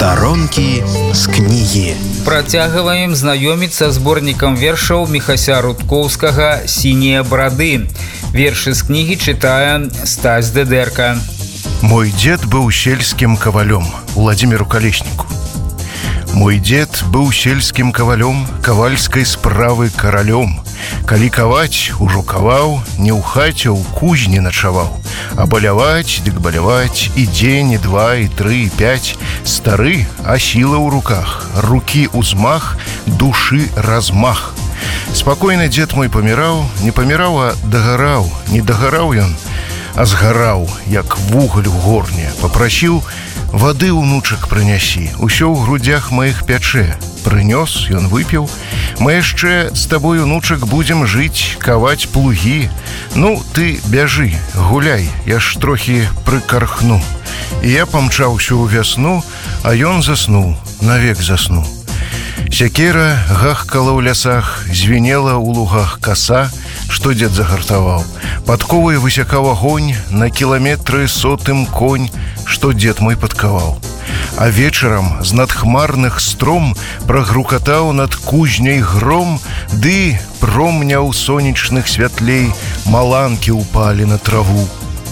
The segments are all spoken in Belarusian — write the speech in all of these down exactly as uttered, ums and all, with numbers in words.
Старонкі з кнігі. Працягваем знаёміцца з зборнікам вершаў Міхася Рудкоўскага «Сінія брады». Вершы з кнігі чытае Стась Дедерка. Мой дед быў сельскім кавалём, Владимиру Колеснику. Мой дед быў сельскім кавалём, кавальскай справы каралём. Калі каваць, ужо каваў, не ў хаце, у кузні начаваў. А баляваць, дык баляваць, і дзень, і два, і тры, і пяць. Стары, а сіла ў руках, рукі ўзмах, душы размах. Спакойны дед мой паміраў, не паміраў, а дагараў. Не дагараў ён, а згараў, як вугаль у горне. Папрасіў: вады, унучак, прынясі, усё ў грудях маіх пячэ. Прынёс, ён выпіў. Мы яшчэ з табой, унучак, будзем жыць, каваць плугі. Ну, ты бяжы, гуляй, я ж трохі прыкархну. І я памчаўся ў вясну, а ён заснуў, навек заснуў. Сякера гахкала ў лясах, звенела ў лугах каса, што дзед загартаваў. Падковай высякаў агонь, на кіламетры сотым конь, што дзед мой падкаваў. А вечарам з надхмарных стром прагрукатаў над кузняй гром, ды промняў сонечных святлей маланкі ўпалі на траву.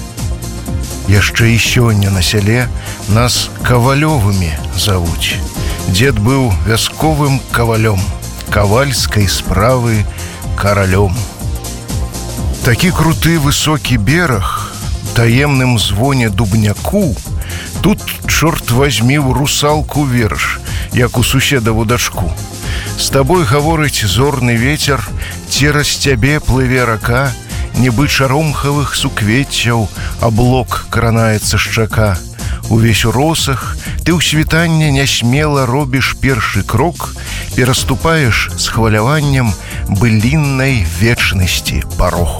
Яшчэ і сёння на сяле нас кавалёвымі завуць. Дед быў вясковым кавалём, кавальскай справы каралём. Такі круты высокі бераг, таемным звоне дубняку, тут, чорт возьмі, ў русалку верш, як у суседаву дачку. З табой гаворыць зорны вецер, цераз цябе плыве рака, нібы чаромхавых суквеццяў аблок кранаецца шчака. Увесь у росах ты ў світанне нясмела робіш першы крок, пераступаеш з хваляваннем быліннай вечнасці парог.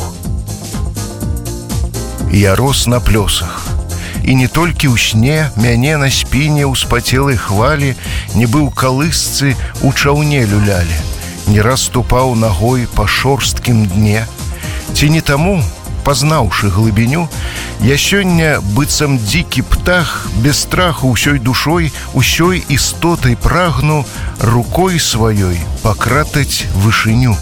Я рос на плёсах, і не толькі ў сне мяне на спіне ў спацелай хвалі, нібы ў калысцы у чаўне люлялі, не раз ступаў нагой па шорсткім дне. Ці не таму, пазнаўшы глыбіню, я сёння, быццам дзікі птах, без страху ўсёй душой, усёй істотай прагну рукой сваёй пакратаць вышыню.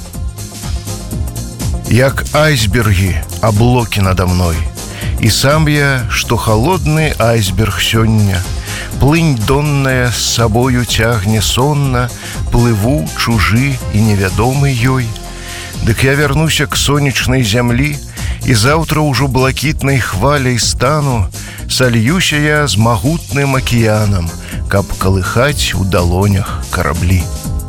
Як айсбергі аблокі надо мной, і сам я, што халодны айсберг сёння, плынь донная з сабою цягне сонна, плыву чужы і невядомы ёй. Дык я вярнуся к сонечнай зямлі, і заўтра ўжо блакітнай хваляй стану, сальюся я з магутным акіянам, каб калыхаць у далонях караблі.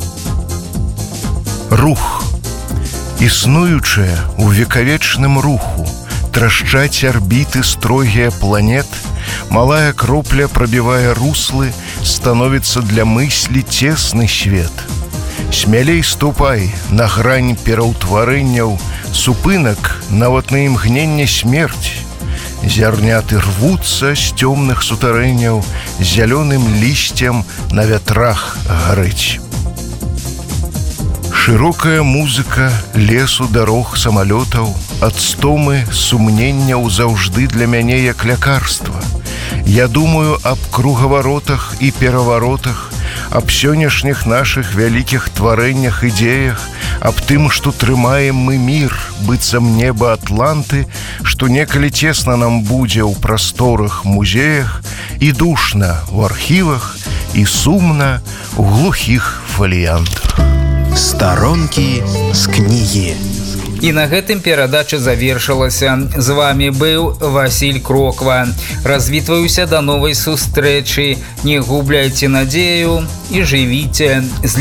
Рух. Існуючае ў векавечным руху, трашчаць арбіты строгія планет, малая кропля прабівае руслы, становіцца для мыслі цесны свет. Смялей ступай на грань пераўтварэнняў, супынак нават на імгненне смерць. Зярняты рвуцца з цёмных сутарэнняў, зялёным лісцем на вятрах гарэць. Шырокая музыка лесу, дарог, самалётаў, ад стомы, сумненняў заўжды для мяне як лякарства. Я думаю аб кругаваротах і пераваротах, аб сённяшніх нашых вялікіх тварэннях, ідзеях, аб тым, што трымаем мы мір, быццам неба Атланты, што некалі цесна нам будзе ў прасторах, музеях, і душна ў архівах, і сумна ў глухіх фаліянтах. Старонкі з кнігі. І на гэтым перадача завершылася. З вами быў Васіль Кроква. Развітваюся да новай сустрэчы. Не губляйце надзею і жывіце з